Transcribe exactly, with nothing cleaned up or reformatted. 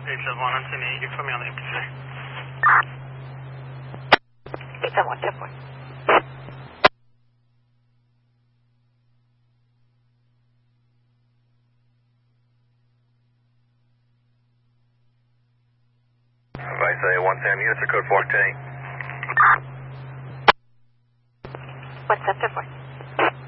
eight seven one on ten eight, you put me on the empty three. eight seven one, ten four. Vice A one Sam, units are code four ten eight. one seven ten four.